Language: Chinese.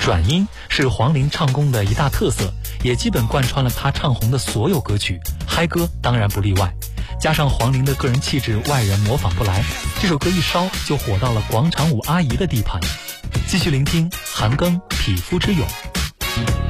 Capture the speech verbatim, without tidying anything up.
转音是黄龄唱功的一大特色，也基本贯穿了她唱红的所有歌曲，嗨歌当然不例外。加上黄龄的个人气质，外人模仿不来，这首歌一烧就火到了广场舞阿姨的地盘。继续聆听韩庚《匹夫之勇》。